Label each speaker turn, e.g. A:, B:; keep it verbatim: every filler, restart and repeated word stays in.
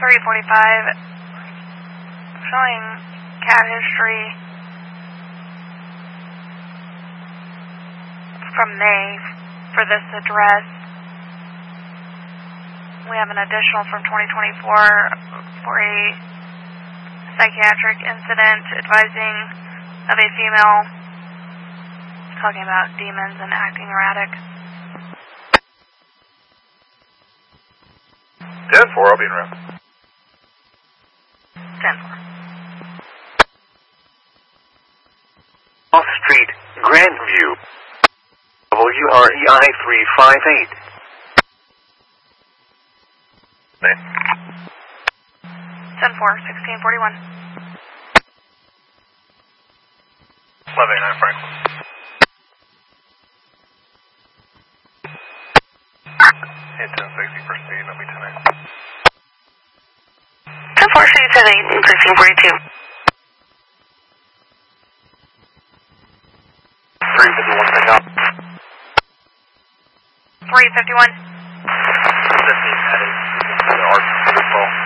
A: three forty-five, showing cat history from May for this address. We have an additional from twenty twenty-four for a psychiatric incident advising of a female talking about demons and acting erratic.
B: ten four, I'll be in route.
A: ten four.
C: Off Street, Grandview. W R E I three five eight.
B: Name?
A: ten four, sixteen forty-one.
B: eleven eighty-nine Franklin. Hit ten sixty for speed, that'll be ten eight.
A: ten four, ten eight, sixteen forty-two.
B: three fifty-one, take out.
A: three fifty-one.
B: fifteen, added. The arc for the phone.